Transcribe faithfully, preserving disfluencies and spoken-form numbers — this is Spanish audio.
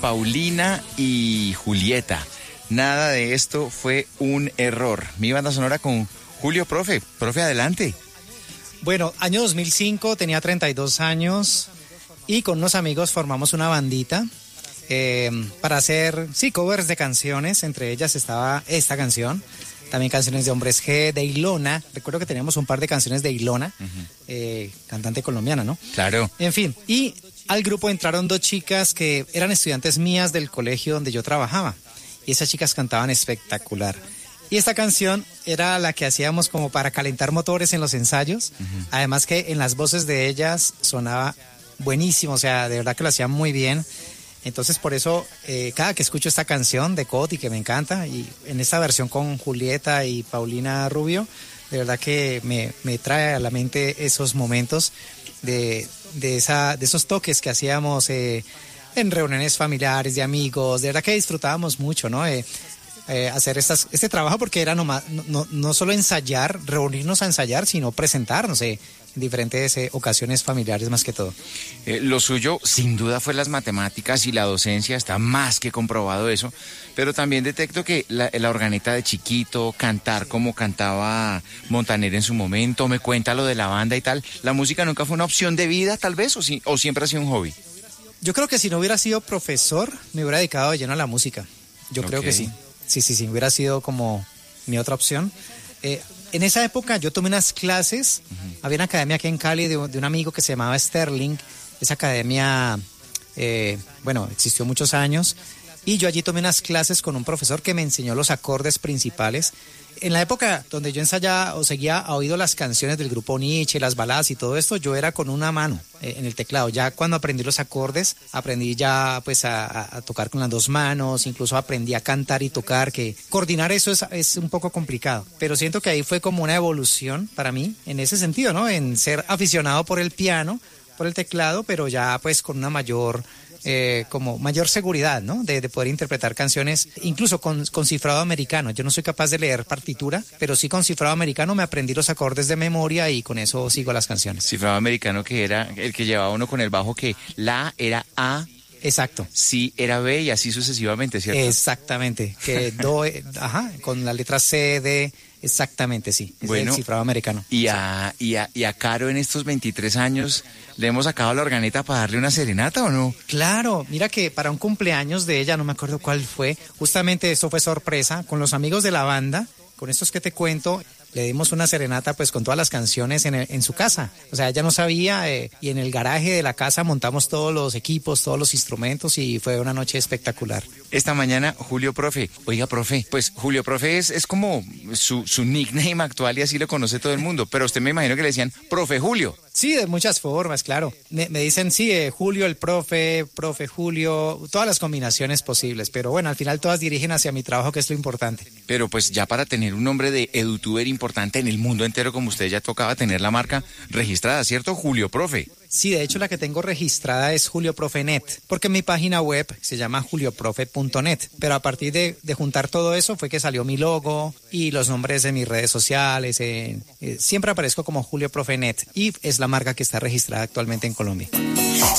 Paulina y Julieta. Nada de esto fue un error. Mi banda sonora con Julio Profe. Profe, adelante. Bueno, año dos mil cinco, tenía treinta y dos años y con unos amigos formamos una bandita eh, para hacer, sí, covers de canciones. Entre ellas estaba esta canción, también canciones de Hombres G, de Ilona. Recuerdo que teníamos un par de canciones de Ilona, uh-huh. eh, cantante colombiana, ¿no? Claro. En fin, y al grupo entraron dos chicas que eran estudiantes mías del colegio donde yo trabajaba. Y esas chicas cantaban espectacular. Y esta canción era la que hacíamos como para calentar motores en los ensayos. Uh-huh. Además que en las voces de ellas sonaba buenísimo, o sea, de verdad que lo hacían muy bien. Entonces por eso eh, cada que escucho esta canción de Coti, que me encanta, y en esta versión con Julieta y Paulina Rubio, de verdad que me, me trae a la mente esos momentos de, de, esa, de esos toques que hacíamos eh, en reuniones familiares, de amigos. De verdad que disfrutábamos mucho, ¿no? Eh, eh, hacer estas, este trabajo, porque era nomás, no, no, no solo ensayar, reunirnos a ensayar, sino presentarnos eh, en diferentes eh, ocasiones familiares más que todo. Eh, lo suyo sin duda fue las matemáticas y la docencia, está más que comprobado eso, pero también detecto que la, la organeta de chiquito, cantar como cantaba Montaner en su momento, me cuenta lo de la banda y tal, ¿la música nunca fue una opción de vida tal vez o, si, o siempre ha sido un hobby? Yo creo que si no hubiera sido profesor, me hubiera dedicado de lleno a la música. Yo okay. creo que sí. Sí, sí, sí, hubiera sido como mi otra opción. Eh, en esa época yo tomé unas clases, uh-huh. había una academia aquí en Cali de, de un amigo que se llamaba Sterling. Esa academia, eh, bueno, existió muchos años. Y yo allí tomé unas clases con un profesor que me enseñó los acordes principales. En la época donde yo ensayaba o seguía a oído las canciones del grupo Nietzsche, las baladas y todo esto, yo era con una mano eh, en el teclado. Ya cuando aprendí los acordes, aprendí ya pues a, a tocar con las dos manos, incluso aprendí a cantar y tocar, que coordinar eso es, es un poco complicado. Pero siento que ahí fue como una evolución para mí en ese sentido, ¿no? En ser aficionado por el piano, por el teclado, pero ya pues con una mayor... Eh, como mayor seguridad, ¿no? De, de poder interpretar canciones, incluso con, con cifrado americano. Yo no soy capaz de leer partitura, pero sí con cifrado americano me aprendí los acordes de memoria y con eso sigo las canciones. Cifrado americano, que era el que llevaba uno con el bajo, que la era A. Exacto. Sí era B y así sucesivamente, ¿cierto? Exactamente. Que do, ajá, con la letra C, D, exactamente, sí. Es bueno, el cifrado americano. Y a, y, a, y a Caro en estos veintitrés años, ¿le hemos sacado la organeta para darle una serenata o no? Claro, mira que para un cumpleaños de ella, no me acuerdo cuál fue, justamente eso fue sorpresa, con los amigos de la banda, con estos que te cuento, le dimos una serenata pues con todas las canciones en, el, en su casa. O sea, ella no sabía eh, y en el garaje de la casa montamos todos los equipos, todos los instrumentos y fue una noche espectacular. Esta mañana, Julio Profe. Oiga, profe, pues Julio Profe es, es como su, su nickname actual y así lo conoce todo el mundo, pero usted me imagino que le decían Profe Julio. Sí, de muchas formas, claro. Me, me dicen, sí, eh, Julio el profe, profe Julio, todas las combinaciones posibles, pero bueno, al final todas dirigen hacia mi trabajo, que es lo importante. Pero pues ya para tener un nombre de edutuber importante en el mundo entero como usted, ya tocaba tener la marca registrada, ¿cierto? Julio Profe. Sí, de hecho la que tengo registrada es Julio Profe punto net, porque mi página web se llama julio profe punto net, pero a partir de, de juntar todo eso fue que salió mi logo y los nombres de mis redes sociales, eh, eh, siempre aparezco como Julio Profe punto net y es la marca que está registrada actualmente en Colombia.